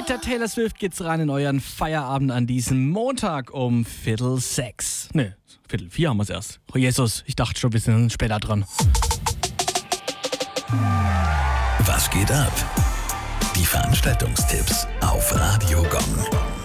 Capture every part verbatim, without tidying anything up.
Mit der Taylor Swift geht's rein in euren Feierabend an diesem Montag um Viertel sechs. Ne, Viertel vier haben wir's erst. Oh Jesus, ich dachte schon ein bisschen später dran. Was geht ab? Die Veranstaltungstipps auf Radio Gong.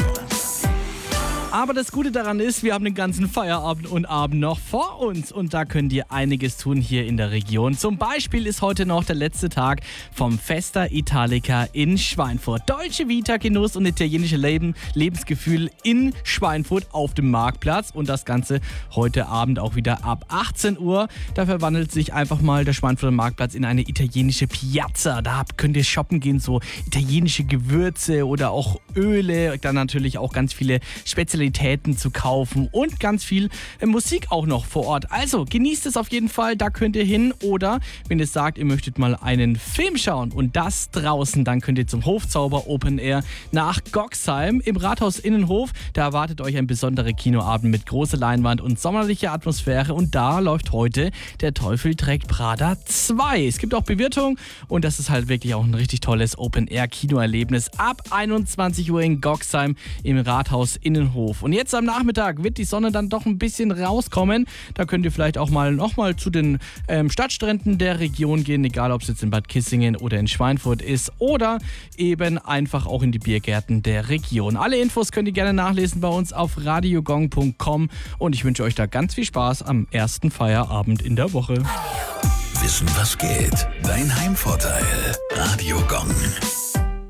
Aber das Gute daran ist, wir haben den ganzen Feierabend und Abend noch vor uns und da könnt ihr einiges tun hier in der Region. Zum Beispiel ist heute noch der letzte Tag vom Festa Italica in Schweinfurt. Deutsche Vita, Genuss und italienische Leben, Lebensgefühl in Schweinfurt auf dem Marktplatz und das Ganze heute Abend auch wieder ab achtzehn Uhr. Da verwandelt sich einfach mal der Schweinfurter Marktplatz in eine italienische Piazza. Da könnt ihr shoppen gehen, so italienische Gewürze oder auch Öle, dann natürlich auch ganz viele Spezialitäten zu kaufen und ganz viel äh, Musik auch noch vor Ort. Also genießt es auf jeden Fall, da könnt ihr hin oder wenn ihr sagt, ihr möchtet mal einen Film schauen und das draußen, dann könnt ihr zum Hofzauber Open Air nach Goxheim im Rathaus Innenhof. Da erwartet euch ein besonderer Kinoabend mit großer Leinwand und sommerlicher Atmosphäre und da läuft heute Der Teufel trägt Prada zwei. Es gibt auch Bewirtung und das ist halt wirklich auch ein richtig tolles Open Air Kinoerlebnis ab einundzwanzig Uhr in Goxheim im Rathaus Innenhof. Und jetzt am Nachmittag wird die Sonne dann doch ein bisschen rauskommen. Da könnt ihr vielleicht auch mal nochmal zu den ähm, Stadtstränden der Region gehen, egal ob es jetzt in Bad Kissingen oder in Schweinfurt ist oder eben einfach auch in die Biergärten der Region. Alle Infos könnt ihr gerne nachlesen bei uns auf radiogong punkt com und ich wünsche euch da ganz viel Spaß am ersten Feierabend in der Woche. Wissen, was geht? Dein Heimvorteil. Radio Gong.